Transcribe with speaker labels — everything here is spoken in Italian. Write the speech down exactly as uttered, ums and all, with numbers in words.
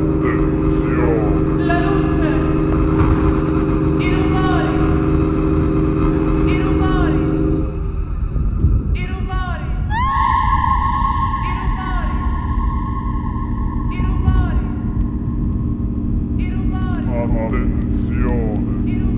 Speaker 1: Attenzione!
Speaker 2: La luce! I rumori! I rumori! I rumori! I rumori! I rumori! I rumori!
Speaker 1: Attenzione!
Speaker 2: I rumori!